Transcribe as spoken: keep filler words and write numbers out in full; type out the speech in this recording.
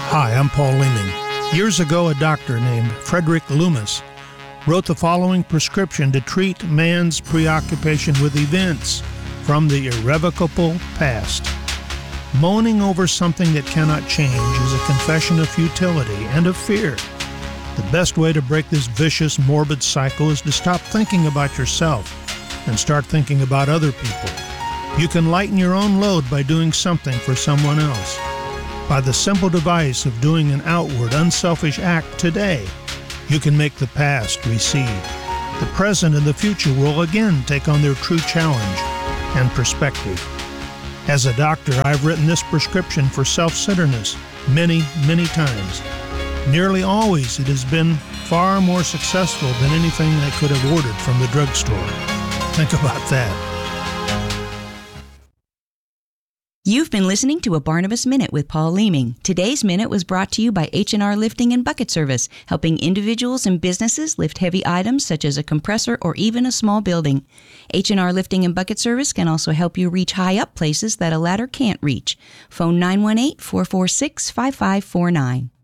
Hi, I'm Paul Leeming. Years ago, a doctor named Frederick Loomis wrote the following prescription to treat man's preoccupation with events from the irrevocable past. Moaning over something that cannot change is a confession of futility and of fear. The best way to break this vicious, morbid cycle is to stop thinking about yourself and start thinking about other people. You can lighten your own load by doing something for someone else. By the simple device of doing an outward, unselfish act today, you can make the past recede. The present and the future will again take on their true challenge and perspective. As a doctor, I've written this prescription for self-centeredness many, many times. Nearly always, it has been far more successful than anything I could have ordered from the drugstore. Think about that. You've been listening to a Barnabas Minute with Paul Leeming. Today's Minute was brought to you by H and R Lifting and Bucket Service, helping individuals and businesses lift heavy items such as a compressor or even a small building. H and R Lifting and Bucket Service can also help you reach high up places that a ladder can't reach. Phone nine one eight, four four six, five five four nine.